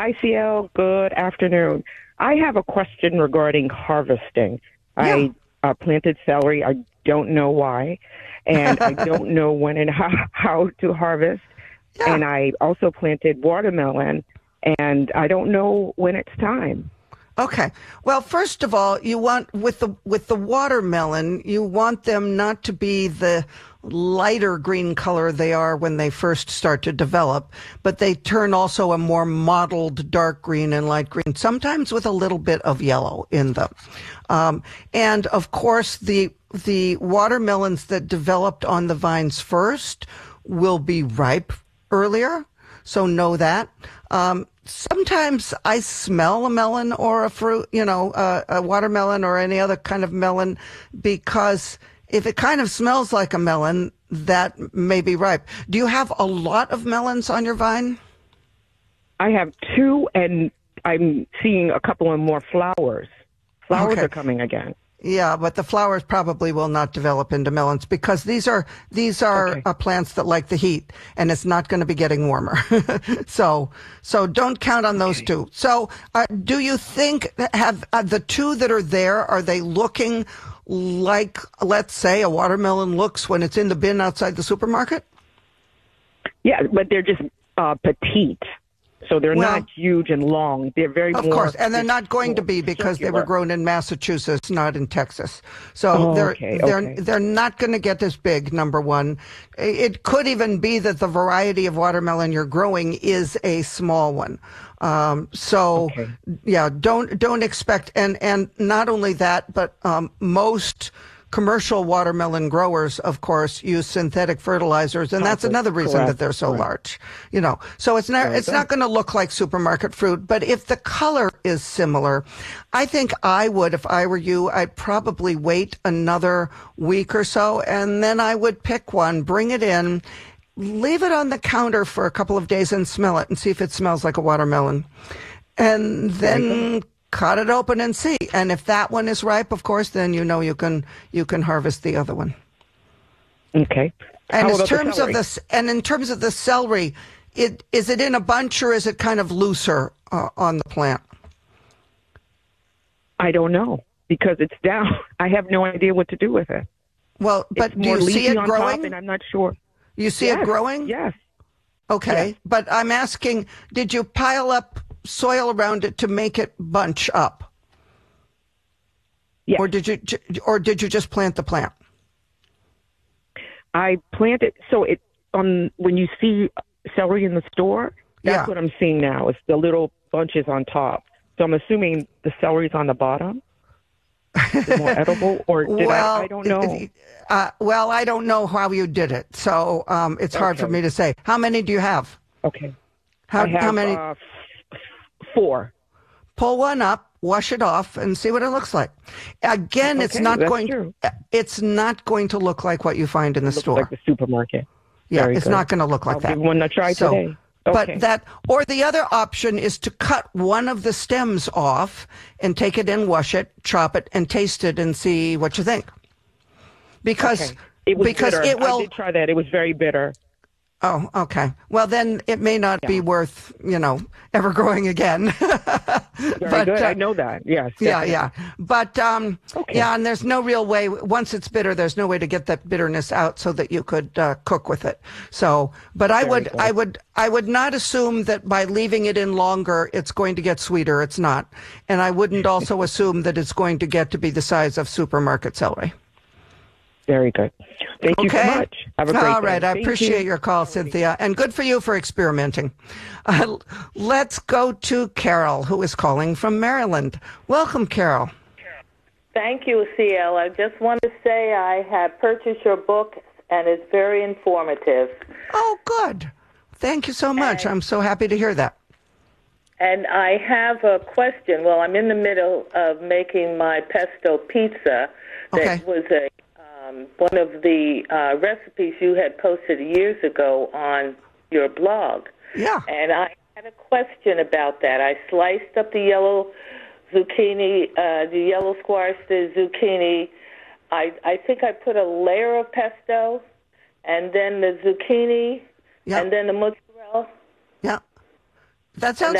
Hi, CL. Good afternoon. I have a question regarding harvesting. Yeah. I planted celery. I don't know why, and I don't know when and how to harvest. Yeah. And I also planted watermelon, and I don't know when it's time. Okay. Well, first of all, you want with the watermelon, you want them not to be the lighter green color they are when they first start to develop, but they turn also a more mottled dark green and light green, sometimes with a little bit of yellow in them. And of course, the watermelons that developed on the vines first will be ripe earlier. So know that. Sometimes I smell a melon or a fruit, a watermelon or any other kind of melon, because if it kind of smells like a melon, that may be ripe. Do you have a lot of melons on your vine? I have two, and I'm seeing a couple of more flowers. Flowers Okay. are coming again. Yeah, but the flowers probably will not develop into melons because these are Okay. plants that like the heat, and it's not going to be getting warmer. so don't count on those two. So do you think have the two that are there, are they looking like, let's say, a watermelon looks when it's in the bin outside the supermarket? Yeah, but they're just petite. So they're Well, not huge and long. They're very of more. course, and they're not going to be because they were circular. grown in Massachusetts, not in Texas. So they're not going to get this big. Number one, it could even be that the variety of watermelon you're growing is a small one. Yeah, don't expect, and not only that, but most commercial watermelon growers, of course, use synthetic fertilizers, and that's another reason that they're so large. So it's not going to look like supermarket fruit, but if the color is similar, I think I would, if I were you, I'd probably wait another week or so, and then I would pick one, bring it in, leave it on the counter for a couple of days and smell it and see if it smells like a watermelon. And then cut it open and see. And if that one is ripe, of course, then you can harvest the other one. Okay. And in terms of the celery, is it in a bunch or is it kind of looser on the plant? I don't know because it's down. I have no idea what to do with it. Well, but do you see it growing? And I'm not sure. You see it growing? Yes. Okay. Yes. But I'm asking, did you pile up soil around it to make it bunch up? Yes. Or did you just plant the plant? I planted when you see celery in the store, that's what I'm seeing now. It's the little bunches on top. So I'm assuming the celery's on the bottom. Is it more edible, or I don't know. Well, I don't know how you did it, so it's hard for me to say. How many do you have? Okay. How many? 4. Pull one up, wash it off, and see what it looks like. Again, it's not going to look like what you find in the store. Like the supermarket. Yeah, it's not going to look like that. I'll give one a try today. Okay. But or the other option is to cut one of the stems off and take it in, wash it, chop it, and taste it and see what you think. Because it was bitter. It will. I did try that. It was very bitter. Oh, okay. Well, then it may not be worth, ever growing again. Very good. I know that. Yes. Definitely. Yeah. But, and there's no real way, once it's bitter, there's no way to get that bitterness out so that you could cook with it. So, but I would not assume that by leaving it in longer, it's going to get sweeter. It's not. And I wouldn't also assume that it's going to get to be the size of supermarket celery. Very good. Thank you so much. Have a great day. All right. I appreciate your call, Cynthia. And good for you for experimenting. Let's go to Carol, who is calling from Maryland. Welcome, Carol. Thank you, CL. I just want to say I have purchased your book, and it's very informative. Oh, good. Thank you so much. I'm so happy to hear that. And I have a question. Well, I'm in the middle of making my pesto pizza. That was one of the recipes you had posted years ago on your blog. Yeah. And I had a question about that. I sliced up the yellow zucchini, the yellow squash, the zucchini. I think I put a layer of pesto, and then the zucchini, and then the mozzarella. Yeah. That sounds